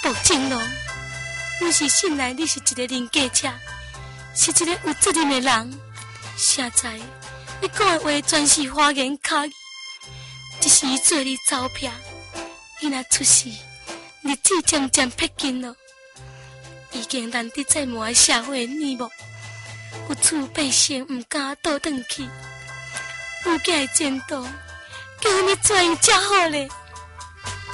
薄情咯。阮是信赖你是一个人格者，是一个有责任的人。现在你讲的话全是花言巧语，一时做你走偏，伊若出事，日子渐渐迫近了。已经难得在满社会面目，有厝百姓唔敢倒转去，有家的前途，叫你怎样才好咧？